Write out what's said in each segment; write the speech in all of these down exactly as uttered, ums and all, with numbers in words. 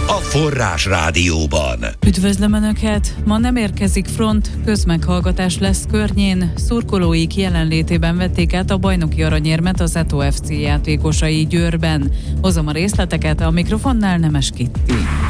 a Forrás Rádióban. Üdvözlöm Önöket! Ma nem érkezik front, közmeghallgatás lesz Környén. Szurkolóik jelenlétében vették át a bajnoki aranyérmet az é té o ef cé játékosai Győrben. Hozom a részleteket, a mikrofonnál Nemes Kitti.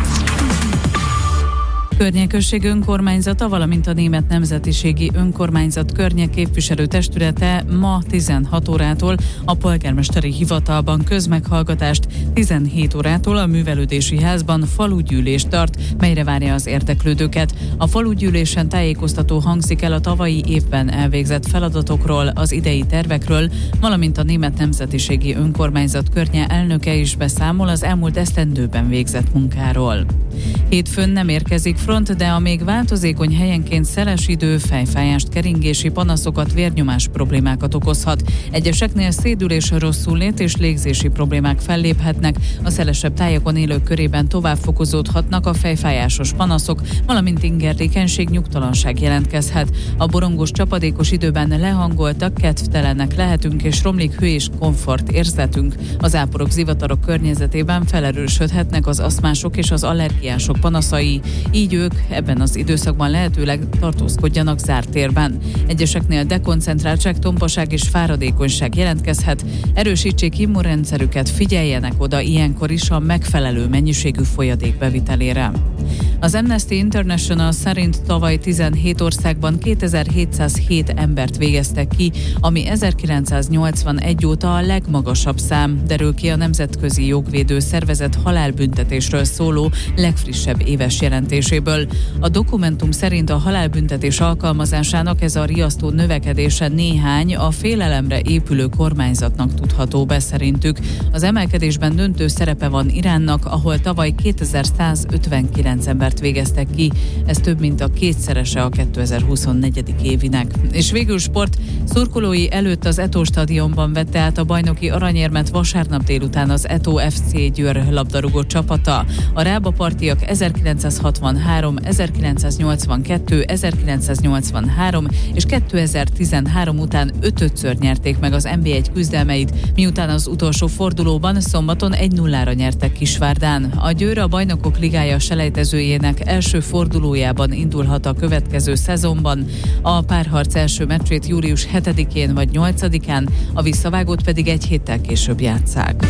Környéközség önkormányzata, valamint a Német Nemzetiségi Önkormányzat környék képviselőtestülete ma tizenhat órától a polgármesteri hivatalban közmeghallgatást, tizenhét órától a művelődési házban falugyűlést tart, melyre várja az érdeklődőket. A falugyűlésen tájékoztató hangzik el a tavalyi évben elvégzett feladatokról, az idei tervekről, valamint a Német Nemzetiségi Önkormányzat környe elnöke is beszámol az elmúlt esztendőben végzett munkáról. Hétfőn nem érkezik front, de a még változékony helyenként szeles idő fejfájást, keringési panaszokat, vérnyomás problémákat okozhat. Egyeseknél szédülés, rosszullét és légzési problémák felléphetnek, a szelesebb tájakon élők körében tovább fokozódhatnak a fejfájásos panaszok, valamint ingerlékenység, nyugtalanság jelentkezhet. A borongós, csapadékos időben lehangoltak, kedvtelenek lehetünk és romlik hő és komfort érzetünk. Az áporok, zivatarok környezetében felerősödhetnek az aszmások és az allergiások panaszai, így ők ebben az időszakban lehetőleg tartózkodjanak zárt térben. Egyeseknél dekoncentráltság, tombaság és fáradékonyság jelentkezhet, erősítsék immunrendszerüket, figyeljenek oda ilyenkor is a megfelelő mennyiségű folyadék bevitelére. Az Amnesty International szerint tavaly tizenhét országban kétezer-hétszázhét embert végeztek ki, ami ezerkilencszáznyolcvanegy óta a legmagasabb szám, derül ki a Nemzetközi Jogvédő Szervezet halálbüntetésről szóló legfrissebb éves jelentéséből. A dokumentum szerint a halálbüntetés alkalmazásának ez a riasztó növekedése néhány a félelemre épülő kormányzatnak tudható be szerintük. Az emelkedésben döntő szerepe van Iránnak, ahol tavaly kétezer-százötvenkilenc embert végeztek ki, ez több mint a kétszerese a kétezer-huszonnégy. évinek. És végül sport, szurkolói előtt az é té o stadionban vette át a bajnoki aranyérmet vasárnap délután az é té o ef cé Győr labdarúgó csapata. A rábapartiak ezerkilencszázhatvanhárom, ezerkilencszáznyolcvankettő, ezerkilencszáznyolcvanhárom és kétezer-tizenhárom után ötödször nyerték meg az en bé egy küzdelmeit, miután az utolsó fordulóban szombaton egy nullára nyertek Kisvárdán. A Győr a Bajnokok Ligája selejtezőjének első fordulójában indulhat a következő szezonban. A párharc első meccsét július hetedikén vagy nyolcadikán, a visszavágót pedig egy héttel később játsszák.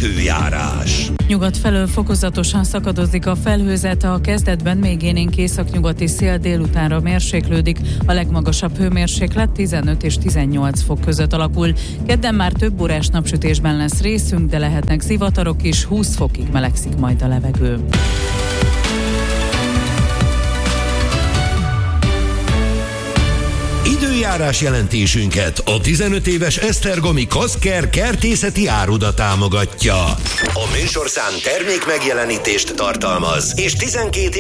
Időjárás. Nyugat felől fokozatosan szakadozik a felhőzet, a kezdetben még élénk északnyugati szél, délutánra mérséklődik, a legmagasabb hőmérséklet tizenöt és tizennyolc fok között alakul. Kedden már több órás napsütésben lesz részünk, de lehetnek zivatarok is, húsz fokig melegszik majd a levegő. Időjárás jelentésünket a tizenöt éves esztergomi Kaszker kertészeti áruda támogatja. A műsorszám termék megjelenítést tartalmaz, és tizenkét